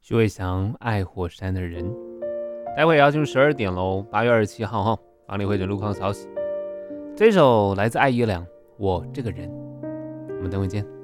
徐伟翔爱火山的人，待会也要进入12点喽，8月27号哈，帮你汇整路况消息。这首来自艾怡良《我这个人》，我们等会见。